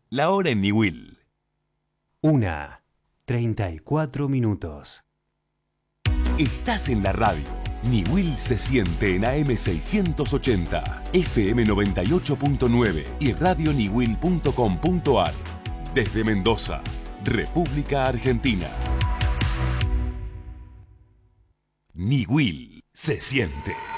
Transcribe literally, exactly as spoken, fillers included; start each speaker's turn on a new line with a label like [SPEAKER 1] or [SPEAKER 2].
[SPEAKER 1] La hora en Niwil.
[SPEAKER 2] Una, treinta y cuatro minutos.
[SPEAKER 1] Estás en la radio. Niwil se siente en A M seiscientos ochenta, F M noventa y ocho punto nueve y radio niwil punto com punto ar. Desde Mendoza, República Argentina. Niwil se siente.